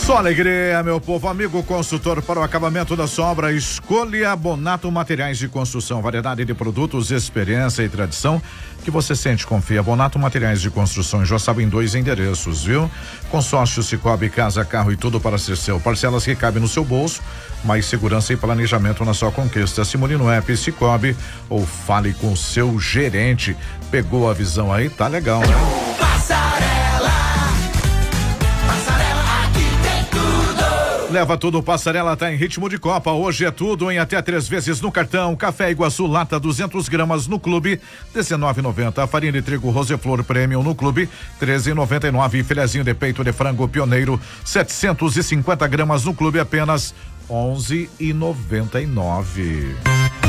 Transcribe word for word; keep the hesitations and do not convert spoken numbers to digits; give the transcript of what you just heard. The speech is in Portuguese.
Só alegria, meu povo, amigo consultor para o acabamento da sua obra. Escolha Bonato Materiais de Construção, variedade de produtos, experiência e tradição que você sente, confia. Bonato Materiais de Construção, já sabe, em dois endereços, viu? Consórcio Cicobi, casa, carro e tudo para ser seu. Parcelas que cabem no seu bolso, mais segurança e planejamento na sua conquista. Simule no app Cicobi ou fale com o seu gerente. Pegou a visão aí? Tá legal, né? Passarela. Leva tudo, Passarela tá em ritmo de Copa. Hoje é tudo em até três vezes no cartão. Café Iguaçu, lata duzentos gramas no clube, dezenove e noventa. Farinha de trigo Roseflor Premium no clube, treze e noventa e nove. Filezinho de peito de frango Pioneiro, setecentos e cinquenta gramas no clube, apenas onze e noventa e nove.